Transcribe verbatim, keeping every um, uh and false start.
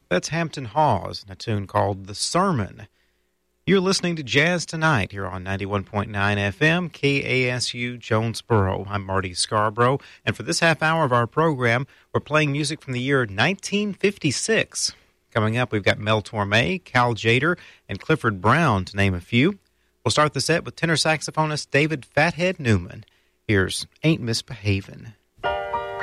That's Hampton Hawes and a tune called The Sermon. You're listening to Jazz Tonight here on ninety-one point nine F M, K A S U Jonesboro. I'm Marty Scarborough, and for this half hour of our program, we're playing music from the year nineteen fifty-six. Coming up, we've got Mel Torme, Cal Tjader, and Clifford Brown, to name a few. We'll start the set with tenor saxophonist David Fathead Newman. Here's Ain't Misbehavin'.